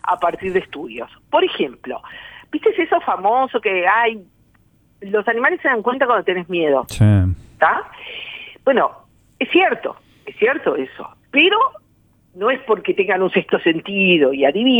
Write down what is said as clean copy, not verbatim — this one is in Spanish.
a partir de estudios. Por ejemplo, ¿viste eso famoso que hay? Los animales se dan cuenta cuando tenés miedo. Sí. ¿Está? Bueno, es cierto eso, pero no es porque tengan un sexto sentido y adivinen.